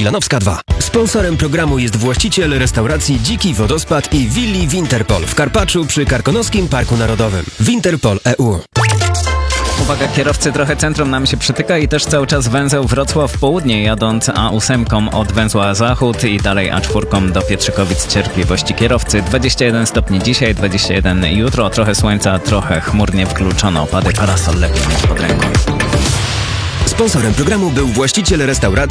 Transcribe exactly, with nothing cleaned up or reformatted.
Dzilanowska dwa. Sponsorem programu jest właściciel restauracji Dziki Wodospad i willi Winterpol w Karpaczu przy Karkonoskim Parku Narodowym. Winterpol E U. Uwaga, kierowcy, trochę centrum nam się przytyka i też cały czas węzeł Wrocław Południe, jadąc A osiem od węzła Zachód i dalej A cztery do Pietrzykowic. Cierpliwości kierowcy. dwadzieścia jeden stopni dzisiaj, dwadzieścia jeden jutro. Trochę słońca, trochę chmurnie wykluczono. Opady, parasol lepiej mieć pod ręką. Sponsorem programu był właściciel restauracji